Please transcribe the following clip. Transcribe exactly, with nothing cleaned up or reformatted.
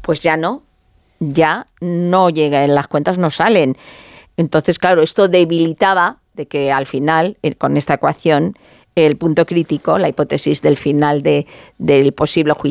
pues ya no, ya no llega, en las cuentas no salen. Entonces, claro, esto debilitaba de que al final, con esta ecuación, el punto crítico, la hipótesis del final de, del posible juicio,